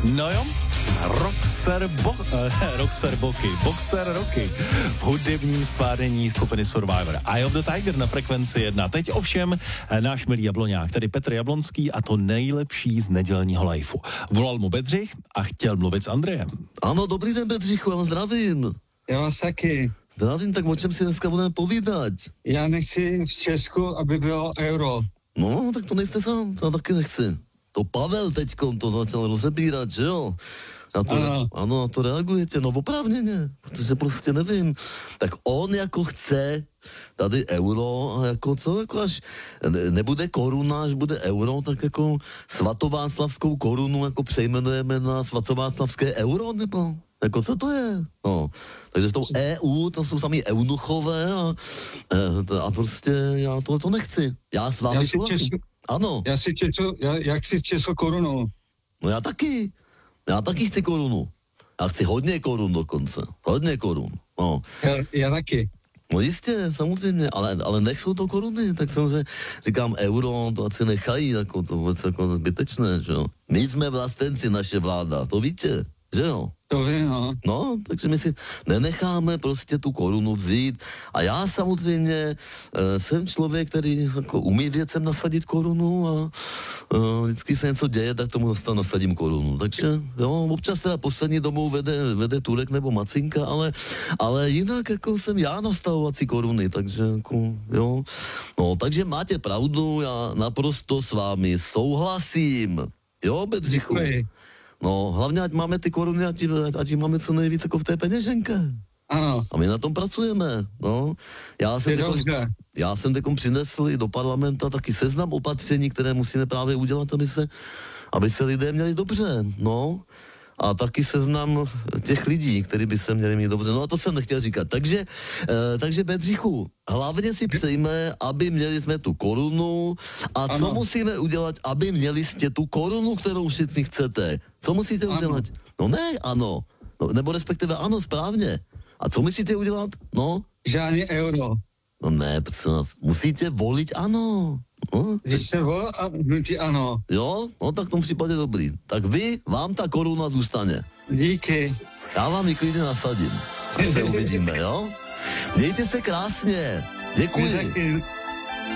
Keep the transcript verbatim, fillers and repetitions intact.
No jo, Roxer, bo, eh, Roxer Boky, Boxer Roky, v hudebním stvárnění skupiny Survivor. Eye of the Tiger na frekvenci jedna. Teď ovšem eh, náš milý Jabloňák, tedy Petr Jablonský, a to nejlepší z nedělního lajfu. Volal mu Bedřich a chtěl mluvit s Andrejem. Ano, dobrý den, Bedřichu, já vás zdravím. Já vás taky. Zdravím, tak o čem si dneska budeme povídat? Já nechci v Česku, aby bylo euro. No, tak to nejste sám, to já taky nechci. To Pavel teďkon to začal rozebírat, že jo? Na to, ano. ano, na to reagujete, no oprávněně, protože prostě nevím. Tak on jako chce tady euro, a jako co, jako až ne, nebude koruna, až bude euro, tak jako svatováclavskou korunu jako přejmenujeme na svatováclavské euro, nebo jako co to je? No, takže s tou E U, tam jsou sami eunuchové a, a prostě já tohle to nechci. Já s vámi souhlasím. Ano. Já si česu, já, já chci česu korunu. No já taky. Já taky chci korunu. Já chci hodně korun dokonce. Hodně korun. No. Já, já taky. No jistě, samozřejmě, ale, ale nech jsou to koruny, tak samozřejmě říkám euro, to asi nechají, jako to vůbec jako zbytečné, že jo. My jsme vlastenci, naše vláda, to víte, že jo. To vím, no. No, takže my si nenecháme prostě tu korunu vzít. A já samozřejmě e, jsem člověk, který jako umí věcem nasadit korunu a e, vždycky se něco děje, tak tomu dostanu nasadím korunu. Takže jo, občas teda poslední dobou vede, vede Turek nebo Macinka, ale, ale jinak jako jsem já nastavovací koruny, takže jako, jo. No, takže máte pravdu, já naprosto s vámi souhlasím. Jo, Bedřichu? Děkuji. No, hlavně, ať máme ty koruny, ať, ať máme co nejvíc jako v té peněženke. Ano. A my na tom pracujeme, no. Já jsem, tekom, já jsem tekom přinesl i do parlamenta taky seznam opatření, které musíme právě udělat, aby se, aby se lidé měli dobře, no. A taky seznam těch lidí, kteří by se měli mít dobře. No a to jsem nechtěl říkat. Takže, eh, takže Bedřichu, hlavně si přejme, aby měli jsme tu korunu. A ano. Co musíme udělat, aby měli jste tu korunu, kterou všichni chcete? Co musíte ano. udělat? No ne, ano. No, nebo respektive ano, správně. A co musíte udělat? No? Žádný euro. No ne, musíte volit ano. No, Když se vol a hnutí ano. Jo, no tak v tom případě dobrý. Tak vy, vám ta koruna zůstane. Díky. Já vám ji klidně nasadím. Až se uvidíme, jo? Mějte se krásně. Děkuji.